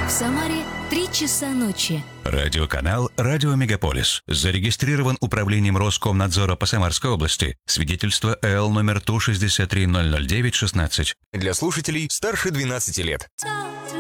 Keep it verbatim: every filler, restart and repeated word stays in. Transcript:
В Самаре три часа ночи. Радиоканал «Радио Мегаполис». Зарегистрирован управлением Роскомнадзора по Самарской области. Свидетельство эл номер Ту шестьдесят три ноль ноль девять шестнадцать. Для слушателей старше двенадцати лет.